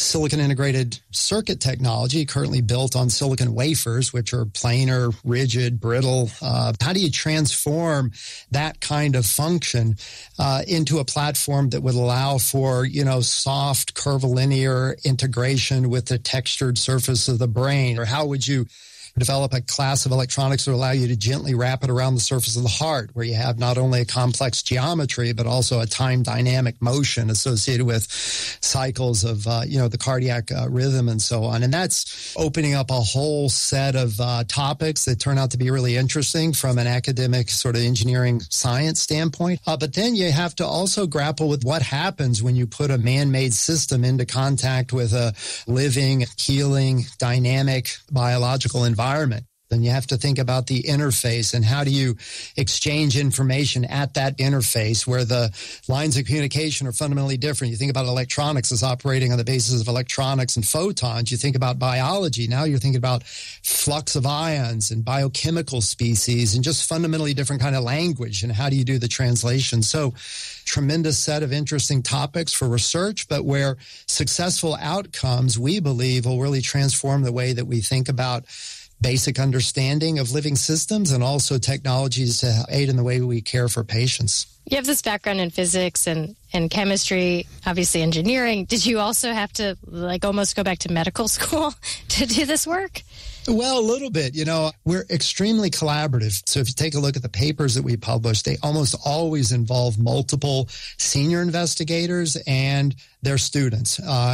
silicon integrated circuit technology currently built on silicon wafers, which are planar, rigid, brittle. How do you transform that kind of function into a platform that would allow for, soft curvilinear integration with the textured surface of the brain? Or how would you develop a class of electronics that allow you to gently wrap it around the surface of the heart, where you have not only a complex geometry, but also a time dynamic motion associated with cycles of, the cardiac rhythm and so on. And that's opening up a whole set of topics that turn out to be really interesting from an academic sort of engineering science standpoint. But then you have to also grapple with what happens when you put a man-made system into contact with a living, healing, dynamic biological environment. Then you have to think about the interface and how do you exchange information at that interface where the lines of communication are fundamentally different. You think about electronics as operating on the basis of electronics and photons. You think about biology. Now you're thinking about flux of ions and biochemical species and just fundamentally different kind of language. And how do you do the translation? So tremendous set of interesting topics for research, but where successful outcomes, we believe, will really transform the way that we think about basic understanding of living systems and also technologies to aid in the way we care for patients. You have this background in physics and chemistry, obviously engineering. Did you also have to almost go back to medical school to do this work? Well, a little bit. We're extremely collaborative. So if you take a look at the papers that we publish, they almost always involve multiple senior investigators and their students.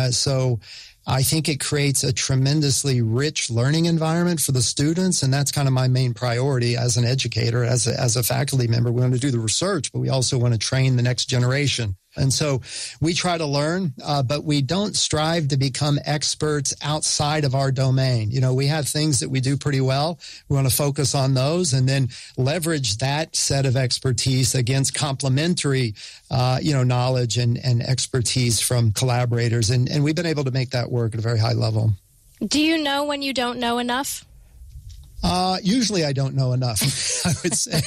So I think it creates a tremendously rich learning environment for the students, and that's kind of my main priority as an educator, as a faculty member. We want to do the research, but we also want to train the next generation. And so we try to learn, but we don't strive to become experts outside of our domain. We have things that we do pretty well. We want to focus on those and then leverage that set of expertise against complementary, knowledge and expertise from collaborators. And we've been able to make that work at a very high level. Do you know when you don't know enough? Usually I don't know enough, I would say.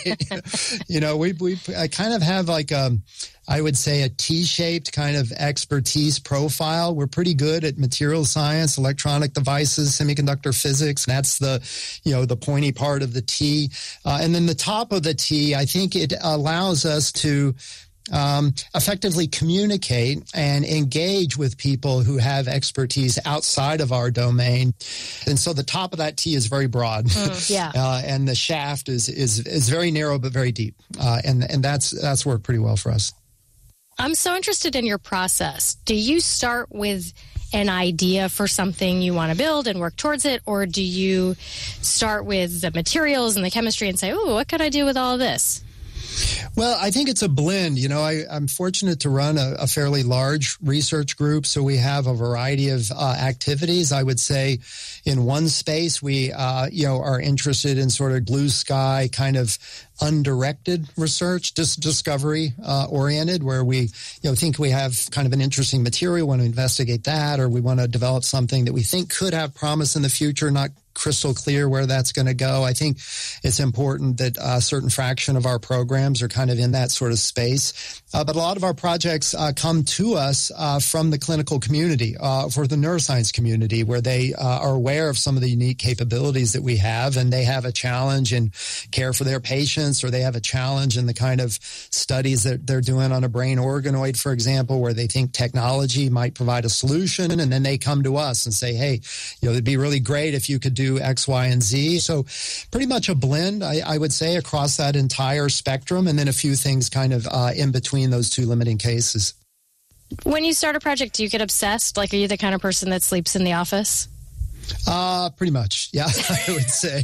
I kind of have I would say a T-shaped kind of expertise profile. We're pretty good at material science, electronic devices, semiconductor physics. That's the pointy part of the T. And then the top of the T, I think it allows us to effectively communicate and engage with people who have expertise outside of our domain. And so the top of that T is very broad. And the shaft is very narrow but very deep. And that's worked pretty well for us. I'm so interested in your process. Do you start with an idea for something you want to build and work towards it? Or do you start with the materials and the chemistry and say, what could I do with all of this? Well, I think it's a blend. I'm fortunate to run a fairly large research group, so we have a variety of activities. I would say in one space, we, are interested in sort of blue sky kind of undirected research, just discovery oriented, where we think we have kind of an interesting material, want to investigate that, or we want to develop something that we think could have promise in the future, not crystal clear where that's going to go. I think it's important that a certain fraction of our programs are kind of in that sort of space. But a lot of our projects come to us from the clinical community, for the neuroscience community, where they are aware of some of the unique capabilities that we have, and they have a challenge in care for their patients, or they have a challenge in the kind of studies that they're doing on a brain organoid, for example, where they think technology might provide a solution, and then they come to us and say, hey, it'd be really great if you could do X, Y, and Z. So pretty much a blend, I would say, across that entire spectrum, and then a few things kind of in between those two limiting cases. When you start a project, do you get obsessed? Are you the kind of person that sleeps in the office? Pretty much. Yeah, I would say,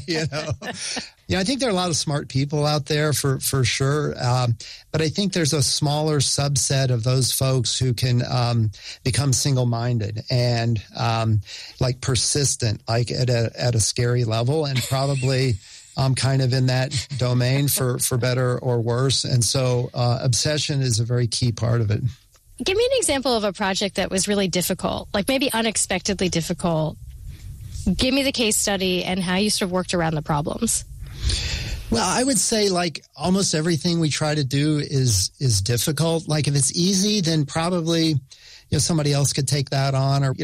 I think there are a lot of smart people out there for sure. But I think there's a smaller subset of those folks who can become single-minded and persistent, at a scary level, and probably I'm kind of in that domain for better or worse. And so obsession is a very key part of it. Give me an example of a project that was really difficult, maybe unexpectedly difficult. Give me the case study and how you sort of worked around the problems. Well, I would say almost everything we try to do is difficult. If it's easy, then probably somebody else could take that on, or